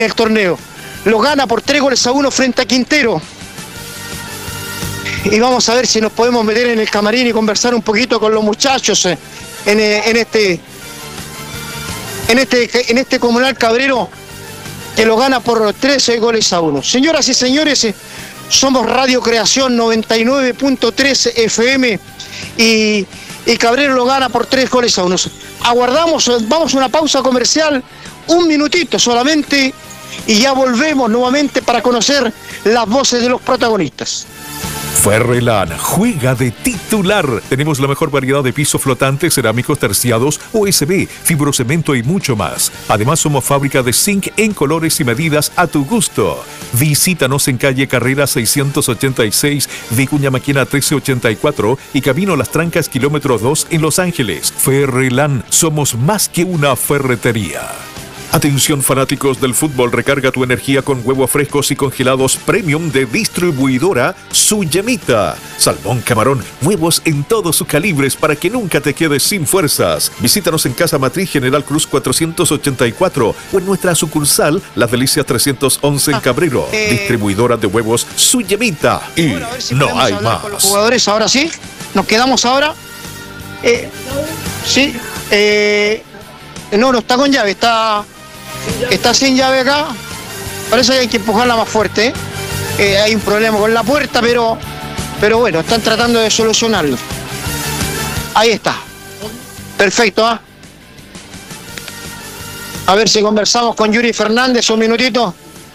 el torneo. Lo gana por 3-1 frente a Quintero. Y vamos a ver si nos podemos meter en el camarín y conversar un poquito con los muchachos en este Comunal Cabrero, que lo gana por 13-1. Señoras y señores, somos Radio Creación 99.3 FM y Cabrero lo gana por 3-1. Aguardamos, vamos a una pausa comercial, un minutito solamente, y ya volvemos nuevamente para conocer las voces de los protagonistas. Ferrelan juega de titular. Tenemos la mejor variedad de pisos flotantes, cerámicos terciados, USB, fibrocemento y mucho más. Además, somos fábrica de zinc en colores y medidas a tu gusto. Visítanos en calle Carrera 686, Vicuña Maquena 1384 y Camino Las Trancas, kilómetro 2 en Los Ángeles. Ferrelan, somos más que una ferretería. Atención fanáticos del fútbol, recarga tu energía con huevos frescos y congelados premium de distribuidora Su Yemita. Salmón, camarón, huevos en todos sus calibres para que nunca te quedes sin fuerzas. Visítanos en Casa Matriz General Cruz 484 o en nuestra sucursal Las Delicias 311 en Cabrero. Distribuidora de huevos Su Yemita. Y bueno, si no hay más. Con los jugadores ahora sí, nos quedamos ahora. Sí, no está con llave, está sin llave acá. Parece que hay que empujarla más fuerte. Hay un problema con la puerta, pero bueno, están tratando de solucionarlo. Ahí está. Perfecto, ¿ah? A ver si conversamos con Yuri Fernández un minutito.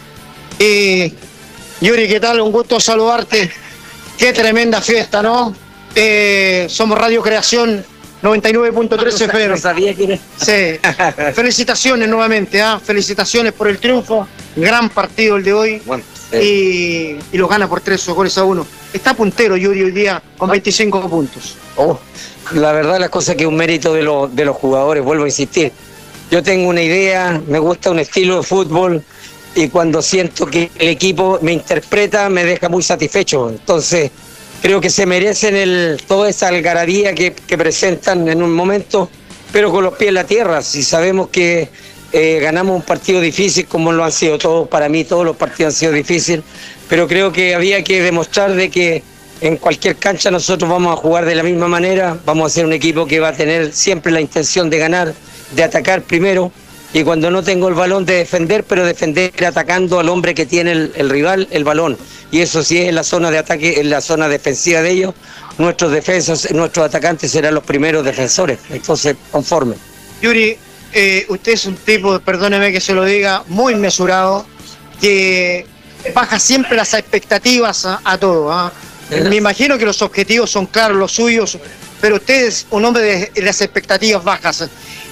Yuri, ¿qué tal? Un gusto saludarte. Qué tremenda fiesta, ¿no? Somos Radio Creación 99.3 FM. No sabía quién era. Sí. Felicitaciones nuevamente, felicitaciones por el triunfo. Gran partido el de hoy. Bueno, y lo gana por 3-1. Está puntero Yuri hoy día con 25 puntos. La verdad, la cosa que es un mérito de los jugadores, vuelvo a insistir. Yo tengo una idea, me gusta un estilo de fútbol y cuando siento que el equipo me interpreta me deja muy satisfecho. Entonces, creo que se merecen toda esa algarabía que presentan en un momento, pero con los pies en la tierra. Si sabemos que ganamos un partido difícil, como lo han sido todos, para mí todos los partidos han sido difíciles, pero creo que había que demostrar de que en cualquier cancha nosotros vamos a jugar de la misma manera, vamos a ser un equipo que va a tener siempre la intención de ganar, de atacar primero, y cuando no tengo el balón de defender, pero defender atacando al hombre que tiene el rival, el balón. Y eso sí es en la zona de ataque, en la zona defensiva de ellos, nuestros defensas, nuestros atacantes serán los primeros defensores. Entonces, conforme. Yuri, usted es un tipo, perdóneme que se lo diga, muy mesurado, que baja siempre las expectativas a todo. Me imagino que los objetivos son claros, los suyos, pero usted es un hombre de las expectativas bajas.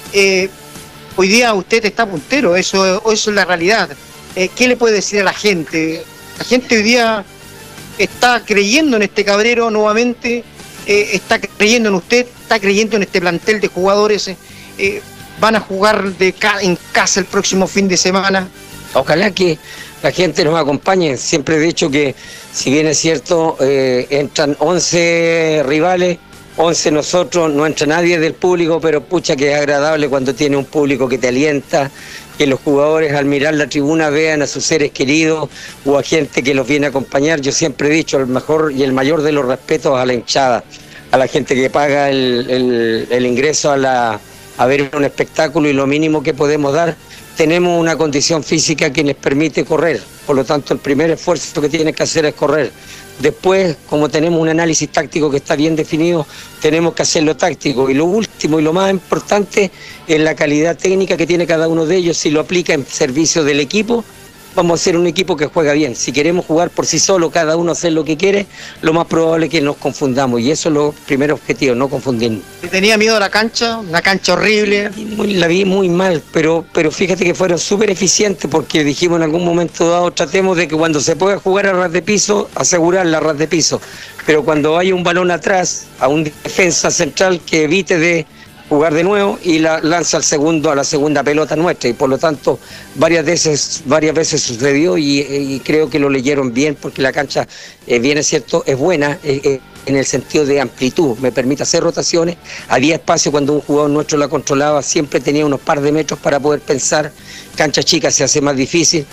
Hoy día usted está puntero, eso es la realidad. ¿Qué le puede decir a la gente? La gente hoy día está creyendo en este Cabrero nuevamente, está creyendo en usted, está creyendo en este plantel de jugadores. Van a jugar en casa el próximo fin de semana. Ojalá que la gente nos acompañe. Siempre he dicho que, si bien es cierto, entran 11 rivales, 11 nosotros, no entra nadie del público, pero pucha que es agradable cuando tiene un público que te alienta, que los jugadores al mirar la tribuna vean a sus seres queridos o a gente que los viene a acompañar. Yo siempre he dicho, el mejor y el mayor de los respetos a la hinchada, a la gente que paga el ingreso a ver un espectáculo, y lo mínimo que podemos dar, tenemos una condición física que les permite correr, por lo tanto el primer esfuerzo que tienen que hacer es correr. Después, como tenemos un análisis táctico que está bien definido, tenemos que hacerlo táctico. Y lo último y lo más importante es la calidad técnica que tiene cada uno de ellos. Si lo aplica en servicio del equipo, vamos a ser un equipo que juega bien. Si queremos jugar por sí solo, cada uno hacer lo que quiere, lo más probable es que nos confundamos. Y eso es lo primer objetivo, no confundirnos. ¿Tenía miedo a la cancha? Una cancha horrible. La vi muy mal, pero fíjate que fueron súper eficientes, porque dijimos en algún momento dado, tratemos de que cuando se pueda jugar a ras de piso, asegurar la ras de piso. Pero cuando hay un balón atrás, a un defensa central que evite de jugar de nuevo y la lanza a la segunda pelota nuestra, y por lo tanto varias veces sucedió, y creo que lo leyeron bien, porque la cancha, bien es cierto, es buena, en el sentido de amplitud, me permite hacer rotaciones. Había espacio cuando un jugador nuestro la controlaba, siempre tenía unos par de metros para poder pensar. Cancha chica se hace más difícil.